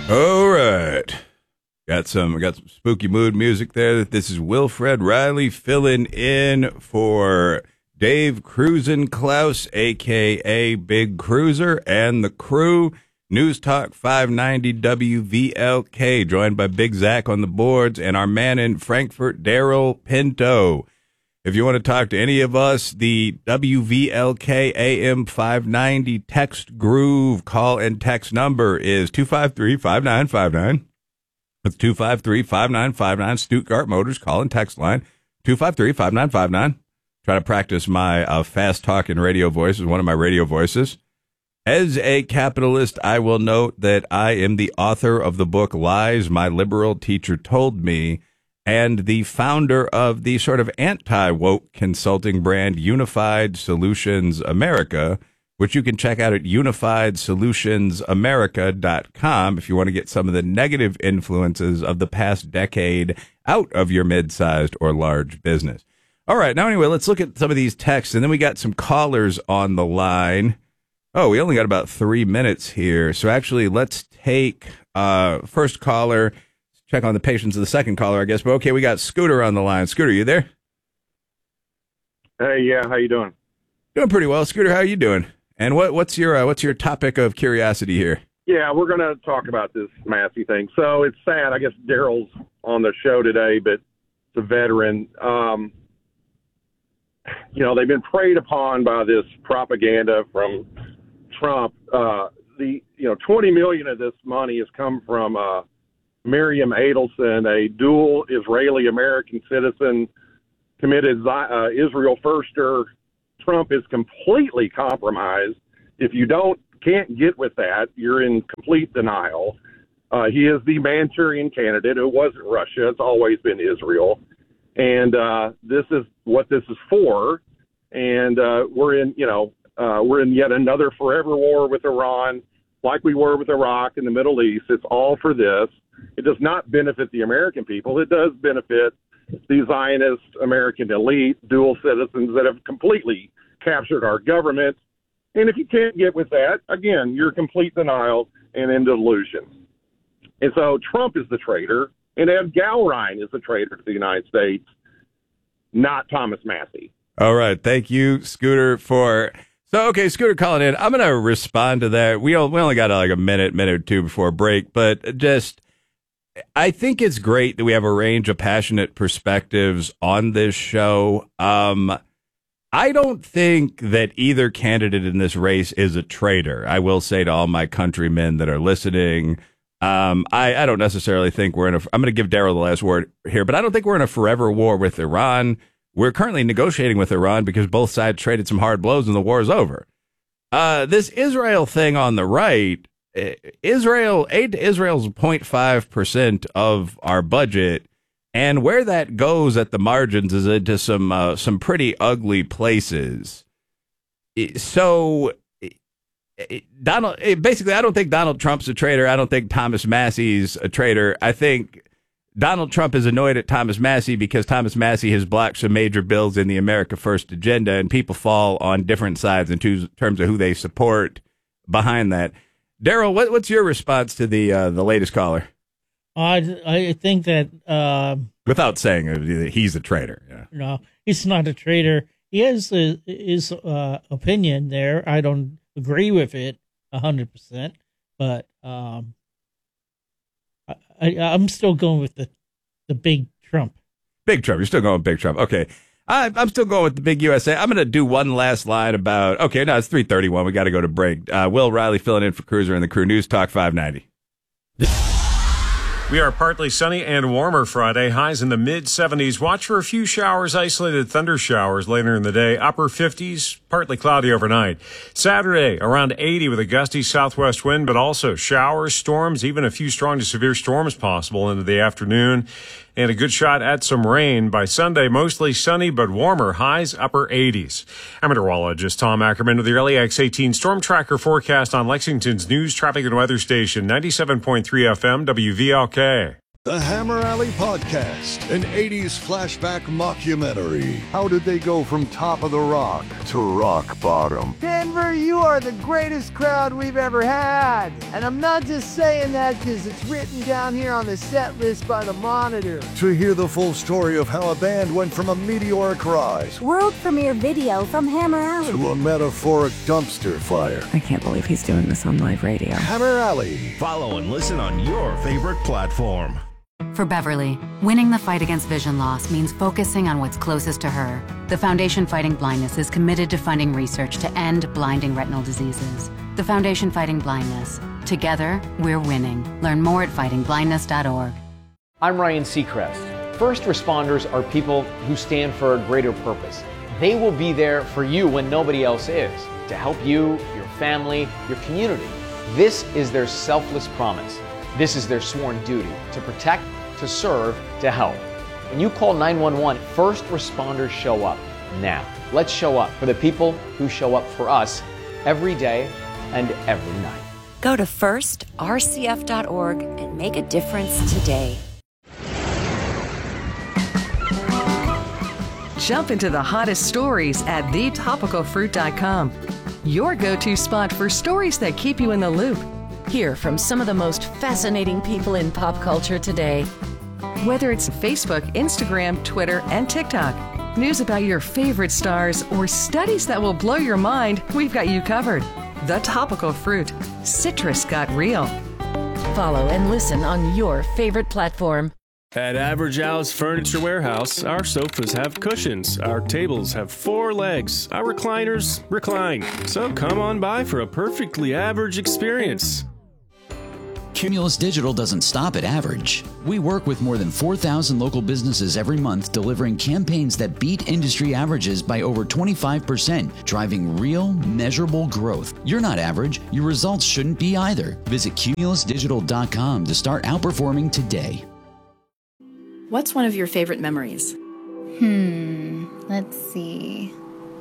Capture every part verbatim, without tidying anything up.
All right. Got some got some spooky mood music there. This is Wilfred Riley filling in for Dave Cruisin' Klaus, a k a. Big Cruiser, and the crew. News Talk five ninety W V L K, joined by Big Zach on the boards and our man in Frankfurt, Daryl Pinto. If you want to talk to any of us, the W V L K A M five ninety text groove call and text number is two five three, five nine five nine. That's two five three, five nine five nine. Stuttgart Motors call and text line, two five three, five nine five nine. Try to practice my uh, fast talking radio voice is one of my radio voices. As a capitalist, I will note that I am the author of the book Lies My Liberal Teacher Told Me, and the founder of the sort of anti-woke consulting brand Unified Solutions America, which you can check out at unified solutions america dot com if you want to get some of the negative influences of the past decade out of your mid-sized or large business. All right, now anyway, let's look at some of these texts, and then we got some callers on the line. Oh, we only got about three minutes here. So actually, let's take uh first caller, check on the patience of the second caller, I guess. But okay, we got Scooter on the line. Scooter, you there? Hey, yeah, how you doing? Doing pretty well. Scooter, how are you doing? And what what's your uh, what's your topic of curiosity here? Yeah, we're going to talk about this Massey thing. So it's sad. I guess Daryl's on the show today, but it's a veteran. Um, you know, they've been preyed upon by this propaganda from Trump. Uh, the you know, twenty million of this money has come from uh, Miriam Adelson, a dual Israeli-American citizen, committed uh, Israel firster. Trump is completely compromised. If you don't can't get with that, you're in complete denial. Uh, he is the Manchurian candidate. It wasn't Russia. It's always been Israel. And uh, this is what this is for. And uh, we're in, you know, uh, we're in yet another forever war with Iran, like we were with Iraq in the Middle East. It's all for this. It does not benefit the American people. It does benefit the Zionist American elite, dual citizens that have completely captured our government. And if you can't get with that, again, you're complete denial and in delusion. And so Trump is the traitor, and Ed Galrine is the traitor to the United States, not Thomas Massey. All right. Thank you, Scooter, for... So, okay, Scooter calling in. I'm going to respond to that. We, we only got like a minute, minute or two before break, but just... I think it's great that we have a range of passionate perspectives on this show. Um, I don't think that either candidate in this race is a traitor. I will say to all my countrymen that are listening, um, I, I don't necessarily think we're in a, I'm going to give Daryl the last word here, but I don't think we're in a forever war with Iran. We're currently negotiating with Iran because both sides traded some hard blows and the war is over. Uh, this Israel thing on the right, Israel, aid to Israel's zero point five percent of our budget, and where that goes at the margins is into some uh, some pretty ugly places. So, Donald, basically, I don't think Donald Trump's a traitor. I don't think Thomas Massey's a traitor. I think Donald Trump is annoyed at Thomas Massey because Thomas Massey has blocked some major bills in the America First agenda, and people fall on different sides in terms of who they support behind that. Daryl, what, what's your response to the uh, the latest caller? I I think that uh, without saying that he's a traitor, yeah. No, he's not a traitor. He has a, his uh, opinion there. I don't agree with it a hundred percent, but um, I, I I'm still going with the the big Trump. Big Trump. You're still going with Big Trump. Okay. I, I'm still going with the big U S A. I'm going to do one last line about, okay, no, it's three thirty-one. We got to go to break. Uh, Will Riley filling in for Cruiser and the crew. News Talk five ninety. We are partly sunny and warmer Friday, highs in the mid seventies. Watch for a few showers, isolated thunder showers later in the day. Upper fifties, partly cloudy overnight. Saturday, around eighty with a gusty southwest wind, but also showers, storms, even a few strong to severe storms possible into the afternoon. And a good shot at some rain. By Sunday, mostly sunny but warmer, highs upper eighties. I'm meteorologist Tom Ackerman with the L E X eighteen Storm Tracker forecast on Lexington's news, traffic, and weather station, ninety-seven point three F M W V L K. The Hammer Alley Podcast, an eighties flashback mockumentary. How did they go from top of the rock to rock bottom? Denver, you are the greatest crowd we've ever had. And I'm not just saying that because it's written down here on the set list by the Monitor. To hear the full story of how a band went from a meteoric rise, world premiere video from Hammer Alley, to a metaphoric dumpster fire. I can't believe he's doing this on live radio. Hammer Alley. Follow and listen on your favorite platform. For Beverly, winning the fight against vision loss means focusing on what's closest to her. The Foundation Fighting Blindness is committed to funding research to end blinding retinal diseases. The Foundation Fighting Blindness. Together, we're winning. Learn more at fighting blindness dot org. I'm Ryan Seacrest. First responders are people who stand for a greater purpose. They will be there for you when nobody else is, to help you, your family, your community. This is their selfless promise. This is their sworn duty, to protect, to serve, to help. When you call nine one one, first responders show up now. Let's show up for the people who show up for us every day and every night. Go to first r c f dot org and make a difference today. Jump into the hottest stories at the topical fruit dot com. Your go-to spot for stories that keep you in the loop. Hear from some of the most fascinating people in pop culture today. Whether it's Facebook, Instagram, Twitter, and TikTok, news about your favorite stars, or studies that will blow your mind, we've got you covered. The Topical Fruit. Citrus got real. Follow and listen on your favorite platform. At Average Al's Furniture Warehouse, our sofas have cushions, our tables have four legs, our recliners recline. So come on by for a perfectly average experience. Cumulus Digital doesn't stop at average. We work with more than four thousand local businesses every month, delivering campaigns that beat industry averages by over twenty-five percent, driving real, measurable growth. You're not average. Your results shouldn't be either. Visit cumulus digital dot com to start outperforming today. What's one of your favorite memories? Hmm, let's see.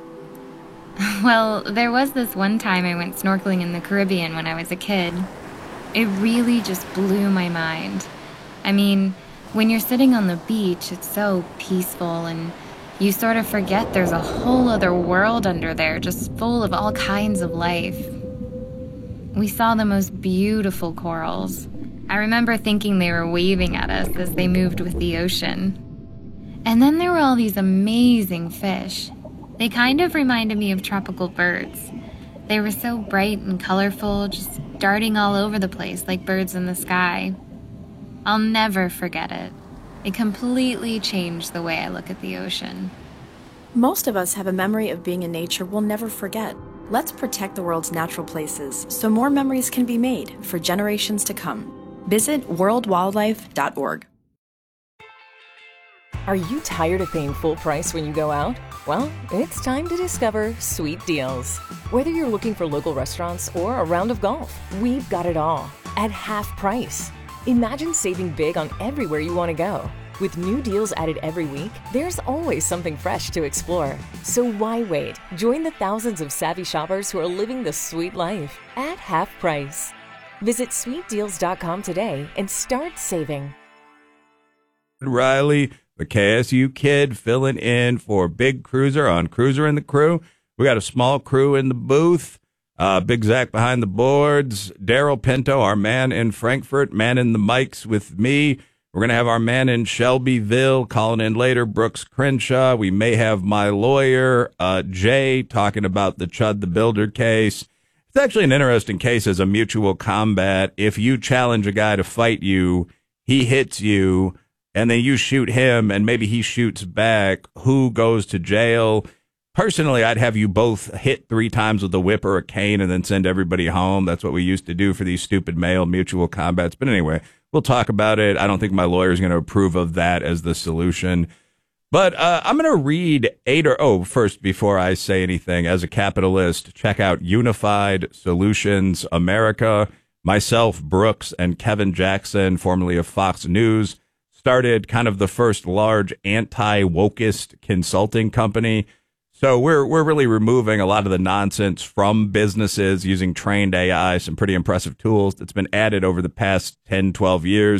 Well, there was this one time I went snorkeling in the Caribbean when I was a kid. It really just blew my mind. I mean, when you're sitting on the beach, it's so peaceful and you sort of forget there's a whole other world under there just full of all kinds of life. We saw the most beautiful corals. I remember thinking they were waving at us as they moved with the ocean. And then there were all these amazing fish. They kind of reminded me of tropical birds. They were so bright and colorful, just darting all over the place like birds in the sky. I'll never forget it. It completely changed the way I look at the ocean. Most of us have a memory of being in nature we'll never forget. Let's protect the world's natural places so more memories can be made for generations to come. Visit world wildlife dot org. Are you tired of paying full price when you go out? Well, it's time to discover Sweet Deals. Whether you're looking for local restaurants or a round of golf, we've got it all at half price. Imagine saving big on everywhere you want to go. With new deals added every week, there's always something fresh to explore. So why wait? Join the thousands of savvy shoppers who are living the sweet life at half price. Visit sweet deals dot com today and start saving. Riley, the K S U kid, filling in for Big Cruiser on Cruiser and the Crew. We got a small crew in the booth. Uh, Big Zach behind the boards. Daryl Pinto, our man in Frankfurt, man in the mics with me. We're going to have our man in Shelbyville calling in later, Brooks Crenshaw. We may have my lawyer, uh, Jay, talking about the Chud the Builder case. It's actually an interesting case as a mutual combat. If you challenge a guy to fight you, he hits you, and then you shoot him, and maybe he shoots back, who goes to jail? Personally, I'd have you both hit three times with a whip or a cane and then send everybody home. That's what we used to do for these stupid male mutual combats. But anyway, we'll talk about it. I don't think my lawyer is going to approve of that as the solution. But uh, I'm going to read eight or, oh, first, before I say anything, as a capitalist, check out Unified Solutions America. Myself, Brooks, and Kevin Jackson, formerly of Fox News, started kind of the first large anti-wokist consulting company. So we're we're really removing a lot of the nonsense from businesses using trained A I, some pretty impressive tools that's been added over the past ten, twelve years.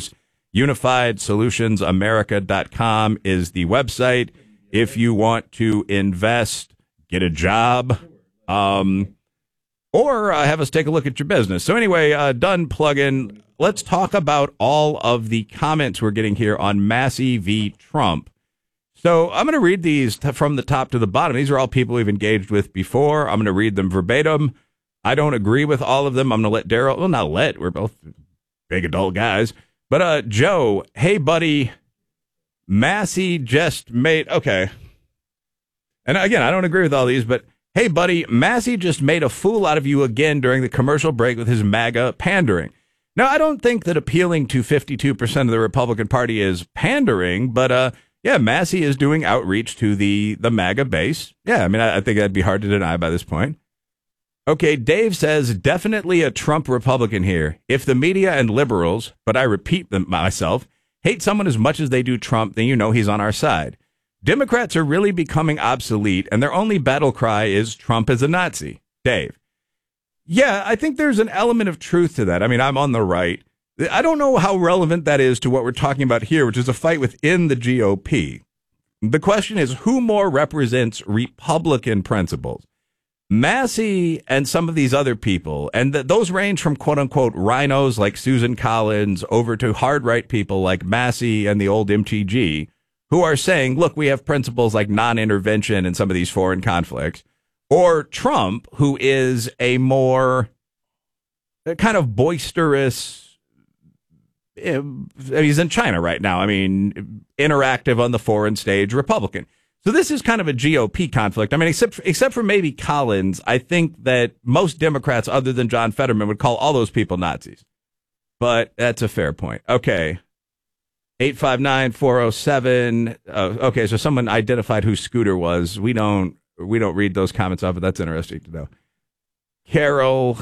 unified solutions america dot com is the website. If you want to invest, get a job, um, or uh, have us take a look at your business. So anyway, uh, done plugging. Let's talk about all of the comments we're getting here on Massey v. Trump. So I'm going to read these t- from the top to the bottom. These are all people we've engaged with before. I'm going to read them verbatim. I don't agree with all of them. I'm going to let Daryl, well, not let, we're both big adult guys. But uh, Joe, hey, buddy, Massey just made, okay. And again, I don't agree with all these, but hey, buddy, Massey just made a fool out of you again during the commercial break with his MAGA pandering. Now, I don't think that appealing to fifty-two percent of the Republican Party is pandering, but uh, yeah, Massey is doing outreach to the, the MAGA base. Yeah, I mean, I, I think that'd be hard to deny by this point. Okay, Dave says, definitely a Trump Republican here. If the media and liberals, but I repeat them myself, hate someone as much as they do Trump, then you know he's on our side. Democrats are really becoming obsolete, and their only battle cry is Trump is a Nazi. Dave. Yeah, I think there's an element of truth to that. I mean, I'm on the right. I don't know how relevant that is to what we're talking about here, which is a fight within the G O P. The question is, who more represents Republican principles? Massey and some of these other people, and th- those range from quote-unquote rhinos like Susan Collins over to hard-right people like Massey and the old M T G, who are saying, look, we have principles like non-intervention in some of these foreign conflicts. Or Trump, who is a more kind of boisterous, he's in China right now, I mean, interactive on the foreign stage Republican. So this is kind of a G O P conflict. I mean, except except for maybe Collins, I think that most Democrats, other than John Fetterman, would call all those people Nazis. But that's a fair point. Okay. eight five nine, four oh seven. Uh, okay, so someone identified who Scooter was. We don't we don't read those comments off, but that's interesting to know. Carol.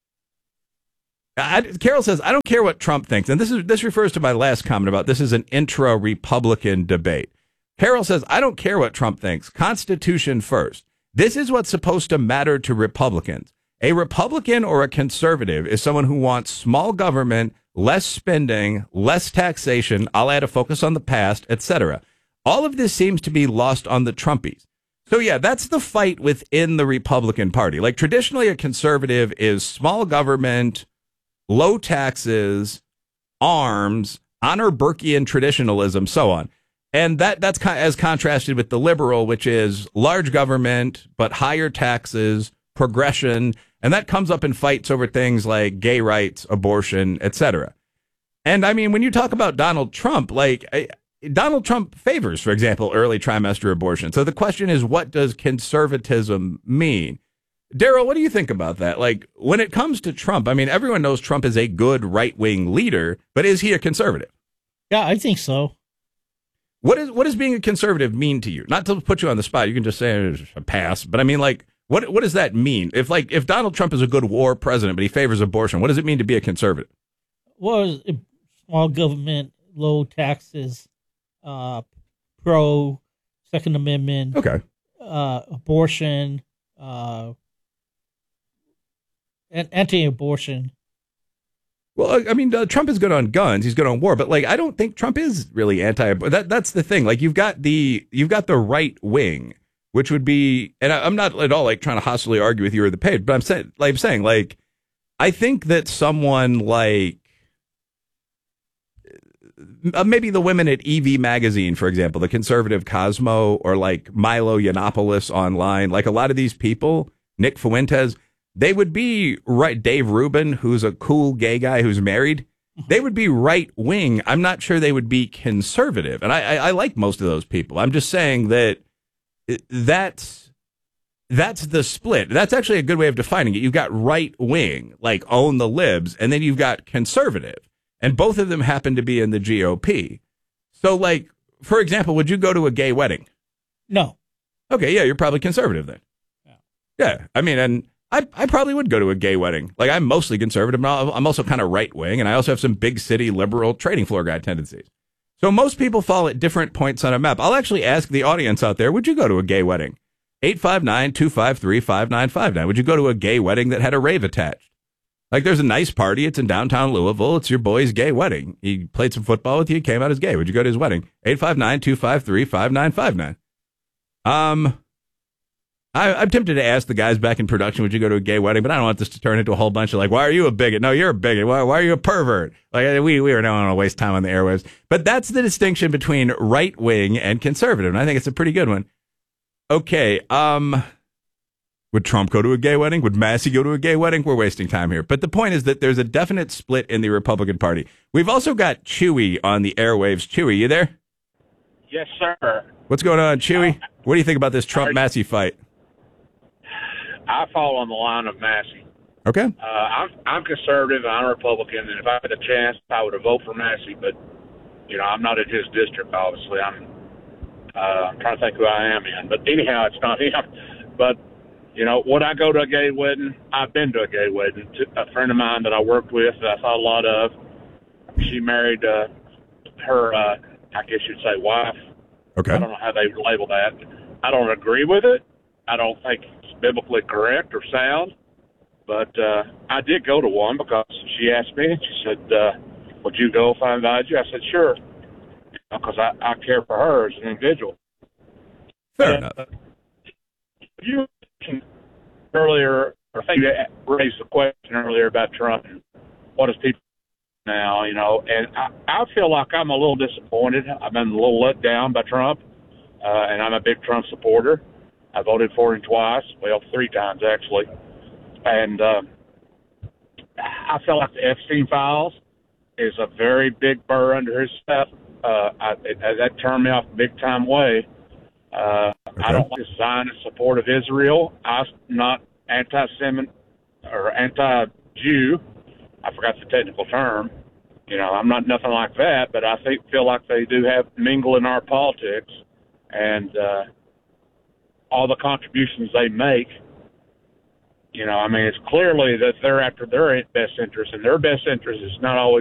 I, Carol says, I don't care what Trump thinks. And this is this refers to my last comment about this is an intra-Republican debate. Carol says, I don't care what Trump thinks. Constitution first. This is what's supposed to matter to Republicans. A Republican or a conservative is someone who wants small government, less spending, less taxation. I'll add a focus on the past, et cetera. All of this seems to be lost on the Trumpies. So, yeah, that's the fight within the Republican Party. Like, traditionally, a conservative is small government, low taxes, arms, honor Burkean traditionalism, so on. And that that's kind of as contrasted with the liberal, which is large government, but higher taxes, progression. And that comes up in fights over things like gay rights, abortion, et cetera. And I mean, when you talk about Donald Trump, like I, Donald Trump favors, for example, early trimester abortion. So the question is, what does conservatism mean? Daryl, what do you think about that? Like, when it comes to Trump, I mean, everyone knows Trump is a good right-wing leader, but is he a conservative? Yeah, I think so. What is what does being a conservative mean to you? Not to put you on the spot, you can just say a pass. But I mean, like, what what does that mean? If like if Donald Trump is a good war president, but he favors abortion, what does it mean to be a conservative? Well, small government, low taxes, uh, pro Second Amendment, okay, uh, abortion, uh, and anti-abortion. Well, I mean, uh, Trump is good on guns. He's good on war, but like, I don't think Trump is really anti. That that's the thing. Like, you've got the you've got the right wing, which would be, and I, I'm not at all like trying to hostilely argue with you or the page, but I'm saying, like, I'm saying, like, I think that someone like uh, maybe the women at E V Magazine, for example, the conservative Cosmo, or like Milo Yiannopoulos online, like a lot of these people, Nick Fuentes. They would be right. Dave Rubin, who's a cool gay guy who's married, they would be right wing. I'm not sure they would be conservative. And I, I, I like most of those people. I'm just saying that that's that's the split. That's actually a good way of defining it. You've got right wing, like own the libs, and then you've got conservative. And both of them happen to be in the G O P. So, like, for example, would you go to a gay wedding? No. Okay, yeah, you're probably conservative then. Yeah. Yeah, I mean, and I, I probably would go to a gay wedding. Like, I'm mostly conservative, but I'm also kind of right-wing, and I also have some big city liberal trading floor guy tendencies. So most people fall at different points on a map. I'll actually ask the audience out there, would you go to a gay wedding? eight five nine, two five three, five nine five nine. Would you go to a gay wedding that had a rave attached? Like, there's a nice party. It's in downtown Louisville. It's your boy's gay wedding. He played some football with you, came out as gay. Would you go to his wedding? eight five nine, two five three, five nine five nine. Um, I, I'm tempted to ask the guys back in production, would you go to a gay wedding? But I don't want this to turn into a whole bunch of like, why are you a bigot? No, you're a bigot. Why, why are you a pervert? Like, we, we are not going to waste time on the airwaves. But that's the distinction between right wing and conservative. And I think it's a pretty good one. Okay. Um, would Trump go to a gay wedding? Would Massey go to a gay wedding? We're wasting time here. But the point is that there's a definite split in the Republican Party. We've also got Chewy on the airwaves. Chewy, you there? Yes, sir. What's going on, Chewy? What do you think about this Trump-Massey fight? I fall on the line of Massey. Okay. Uh, I'm I'm conservative and I'm Republican, and if I had a chance, I would have voted for Massey. But you know, I'm not in his district. Obviously, I'm. Uh, I'm trying to think who I am in, but anyhow, it's not him. But you know, would I go to a gay wedding? I've been to a gay wedding. A friend of mine that I worked with, that I thought a lot of. She married uh, her, uh, I guess you'd say, wife. Okay. I don't know how they label that. I don't agree with it. I don't think it's biblically correct or sound. But uh, I did go to one because she asked me, and she said, uh, would you go if I invited you? I said, sure, because I, I care for her as an individual. Fair uh, enough. You mentioned earlier, or I think you raised the question earlier about Trump and what is people now, you know, and I, I feel like I'm a little disappointed. I've been a little let down by Trump, uh, and I'm a big Trump supporter. I voted for him twice, well, three times actually. And uh, I feel like the Epstein files is a very big burr under his stuff. Uh, I, it, that turned me off a big time way. Uh, okay. I don't like the Zionist support of Israel. I'm not anti-Semitic or anti-Jew. I forgot the technical term. You know, I'm not nothing like that, but I think feel like they do have mingle in our politics, and uh, all the contributions they make. You know, I mean, it's clearly that they're after their best interest, and their best interest is not always